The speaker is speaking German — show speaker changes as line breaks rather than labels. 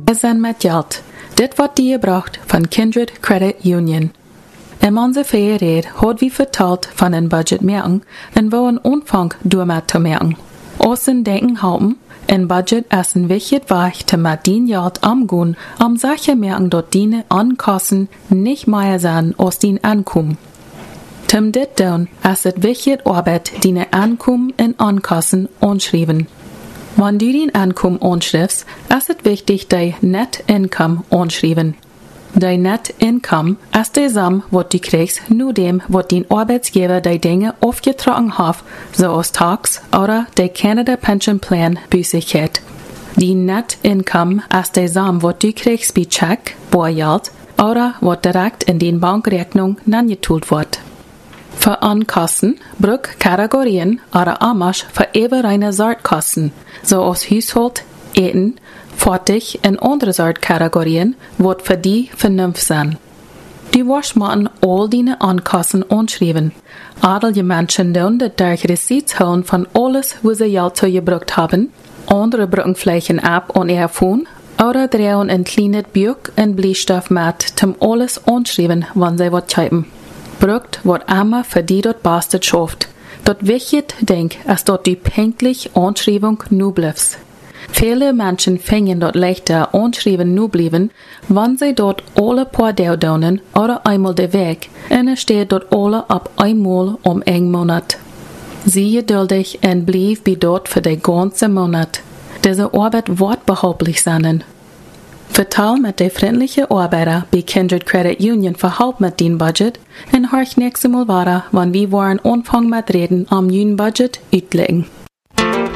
Sein mit Geld. Dit wat die gebracht von Kindred Credit Union. In onze Feierred had we verteld van een budget merken en wo een omvang door met te merken. Ossen denken houden, een budget is een wichtig weg te met dien geld omgaan, solche merken dat die aankosten niet meer zijn als die aankomen. Zum dit doen is het wichtig arbeid die aankomen en aankosten aanschrijven. Wanneer du die aankomen aanschrijft, is het wichtig dat net income aanschrijven. De net income is de som wat du krijgt nu dem wat die arbeidsgever de dingen afgetrokken heeft, zoals tax oder de Canada Pension Plan bij zich heeft. Die net income is de som wat du krijgt bij check, boorgeld, oder wat direct in die bankrekening nangetult wordt. Voor aankosten bruk categorieën oder anders voor evereine soort kosten, zoals huishoud, eten, Fertig en andere soort categorieën wordt voor die vernünft zijn. Die moeten al die aankosten aanschrijven. Adelige mensen doen dat durch receipts houden van alles wat ze geld zu gebruikt hebben. Andere bruiken flächen ab aan ihr phone, oder drehen een kleines Buch en Bleistift met zum alles aanschrijven, wanneer zij wat schrijven. Bruikt wordt immer für die dort bastet schafft. Dort wichtig denk, als dort die pünktlich Anschreibung nu blijft. Viele Menschen fingen dort leichter anschreiben nu blieben, wann sie dort alle paar Tage daunen oder einmal de Weg, und es steht dort alle ab einmal ein Monat. Sie geduldig und blieb wie dort für den ganzen Monat. Diese Arbeit wird behauptlich sein. Vertal mit der freundliche Arbeiter bei Kindred Credit Union verhalb mit den Budget und horch nächstes Mal weiter, wann wir waren Anfang mit Reden am neuen Budget uitleggen.